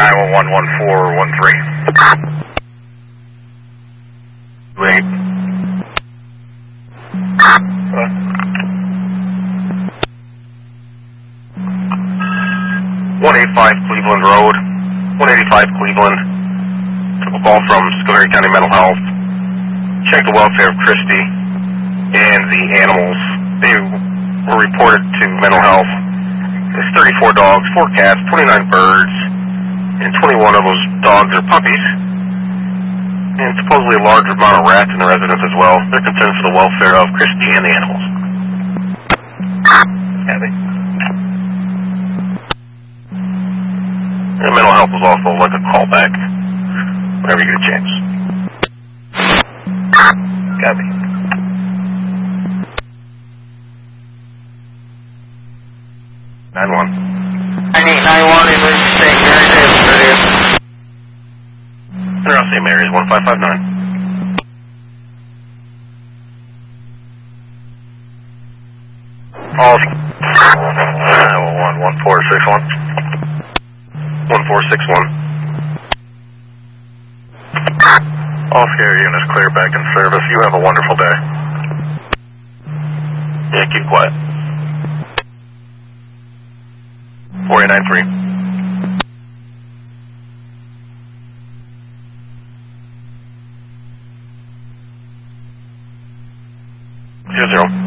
9111413. Wait. 185 Cleveland Road, 185 Cleveland. Took a call from Schoharie County Mental Health. Checked the welfare of Christy and the animals. They were reported to mental health. There's 34 dogs, 4 cats, 29 birds, and 21 of those dogs are puppies. And supposedly a large amount of rats in the residence as well. They're concerned for the welfare of Christy and the animals. Kathy. And mental health was also like a callback whenever you get a chance. Kathy. I need 9-1, emergency St. Mary's, They're on St. Mary's, 1559. All 1461. 1461. All scare units clear back in service. You have a wonderful day. Yeah, keep quiet. 4893. 00.